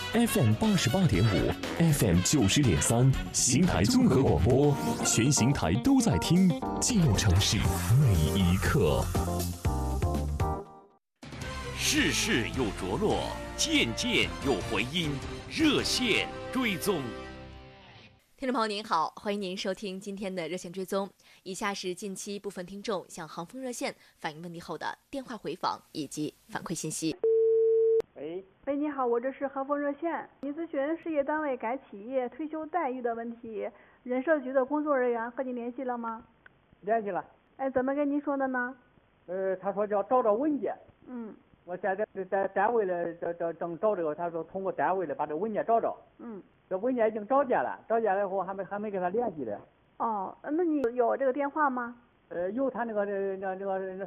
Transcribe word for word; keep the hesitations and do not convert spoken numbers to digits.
F M 八十八点五 ，F M 九十点三，邢台综合广播，全邢台都在听，记录城市每一刻。 事事有着落，件件有回音，热线追踪。 听众朋友您好，欢迎您收听今天的热线追踪。以下是近期部分听众向航风热线反映问题后的电话回访以及反馈信息。 喂，喂，你好，我这是航风热线，你咨询事业单位改企业退休待遇的问题，人社局的工作人员和你联系了吗？ 联系了。 哎，怎么跟您说的呢？ 呃，他说叫找找文件。 嗯。 我现在在单位里这这正找这个，他说通过单位里把这文件找找。 嗯。 这文件已经找见了，找见了以后还没还没跟他联系的。 哦，那你有这个电话吗？ 呃，有他那个那那那个